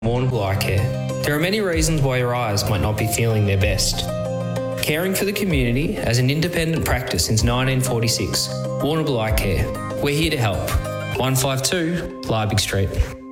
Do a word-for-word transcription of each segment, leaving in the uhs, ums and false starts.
Warrnambool Eye Care. There are many reasons why your eyes might not be feeling their best. Caring for the community as an independent practice since nineteen forty-six, Warrnambool Eye Care. We're here to help. one five two Liebig Street.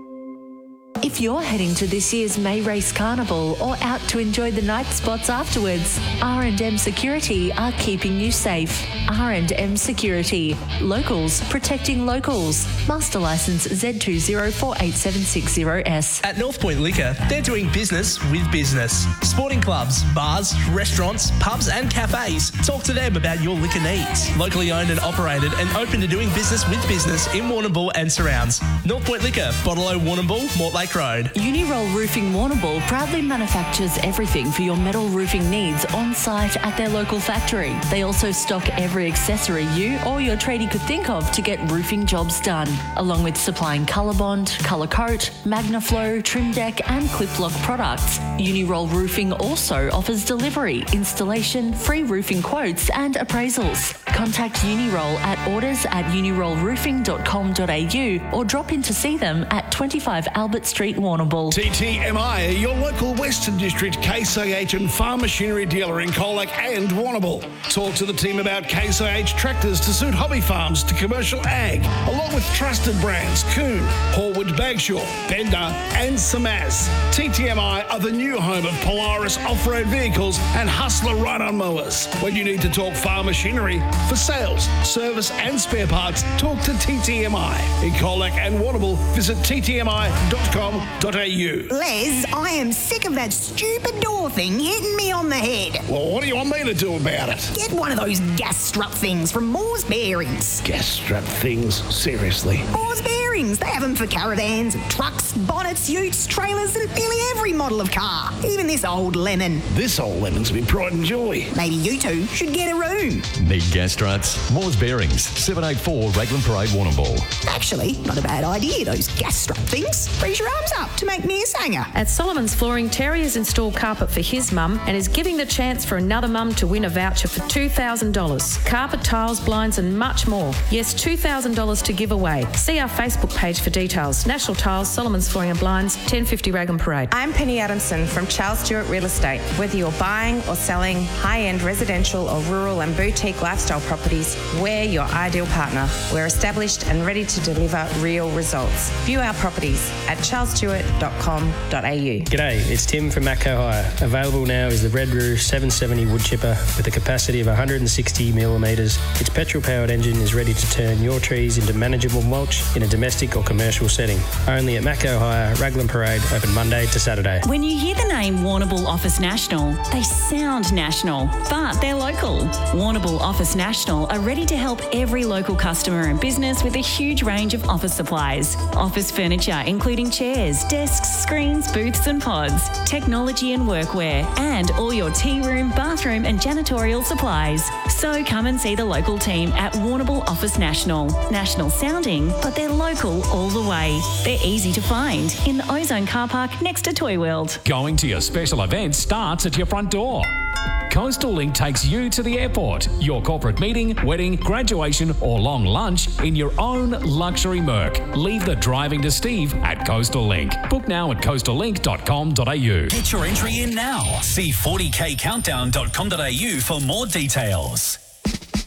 If you're heading to this year's May Race Carnival or out to enjoy the night spots afterwards, R and M Security are keeping you safe. R and M Security. Locals protecting locals. Master licence Z two zero four eight seven six zero S. At North Point Liquor, they're doing business with business. Sporting clubs, bars, restaurants, pubs and cafes. Talk to them about your liquor needs. Locally owned and operated and open to doing business with business in Warrnambool and surrounds. North Point Liquor, Bottle-O Warrnambool, Mortlake Road. Uniroll Roofing Warrnambool proudly manufactures everything for your metal roofing needs on site at their local factory. They also stock every accessory you or your tradie could think of to get roofing jobs done, along with supplying Colorbond, Colour Coat, Magnaflow, Trim Deck and Clip-Lock products. Uniroll Roofing also offers delivery, installation, free roofing quotes and appraisals. Contact Uniroll at orders at uniroll roofing dot com dot a u or drop in to see them at twenty-five Albert Street, Warrnambool. T T M I, your local Western District Case I H and farm machinery dealer in Colac and Warrnambool. Talk to the team about Case I H tractors to suit hobby farms to commercial ag, along with trusted brands Kuhn, Horwood Bagshaw, Bender and Samaz. T T M I are the new home of Polaris off-road vehicles and Hustler ride-on mowers. When you need to talk farm machinery for sales, service and spare parts, talk to T T M I. In Colac and Warrnambool, visit t t m i dot com dot a u. Les, I am sick of that stupid door thing hitting me on the head. Well, what do you want me to do about it? Get one of those gas strut things from Moore's Bearings. Gas strut things? Seriously? Moore's Bearings. They have them for caravans and trucks, bonnets, utes, trailers and nearly every model of car. Even this old lemon. This old lemon's my pride and joy. Maybe you two should get a room. Need gas struts? Moore's Bearings, seven eight four Raglan Parade, Warrnambool. Actually, not a bad idea, those gas strut things. Freeze your arms up to make me a sanger. At Solomon's Flooring, Terry has installed carpet for his mum and is giving the chance for another mum to win a voucher for two thousand dollars. Carpet, tiles, blinds and much more. Yes, two thousand dollars to give away. See our Facebook page for details. National Tiles, Solomon's Flooring and Blinds, ten fifty Raglan Parade. I'm Penny Adamson from Charles Stewart Real Estate. Whether you're buying or selling high-end residential or rural and boutique lifestyle properties, we're your ideal partner. We're established and ready to deliver real results. View our properties at charles stewart dot com dot a u. G'day, it's Tim from Matco Hire. Available now is the Red Roo seven seventy wood chipper with a capacity of one hundred sixty millimetres. Its petrol-powered engine is ready to turn your trees into manageable mulch in a domestic or commercial setting. Only at Matco Hire, Raglan Parade, open Monday to Saturday. When you hear the name Warrnambool Office National, they sound national, but they're local. Warrnambool Office National are ready to help every local customer and business with a huge range of office supplies. Office furniture including chairs, desks, screens, booths and pods, technology and workwear, and all your tea room, bathroom and janitorial supplies. So come and see the local team at Warrnambool Office National. National sounding, but they're local all the way. They're easy to find in the Ozone car park next to Toy World. Going to your special event starts at your front door. Coastal Link takes you to the airport, your corporate meeting, wedding, graduation or long lunch in your own luxury Merc. Leave the driving to Steve at Coastal Link. Book now at coastal link dot com dot a u. Get your entry in now. See forty k countdown dot com dot a u for more details.